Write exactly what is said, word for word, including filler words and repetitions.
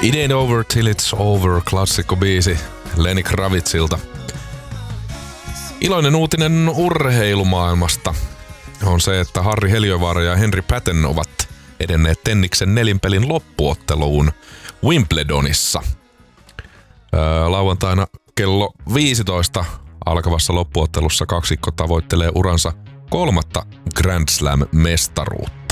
It Ain't Over Till It's Over, klassikkobiisi Lenny Kravitzilta. Iloinen uutinen urheilumaailmasta on se, että Harri Heliövaara ja Henri Patten ovat edenneet tenniksen nelinpelin loppuotteluun Wimbledonissa. Öö, lauantaina kello viisitoista alkavassa loppuottelussa kaksikko tavoittelee uransa kolmatta Grand Slam-mestaruutta.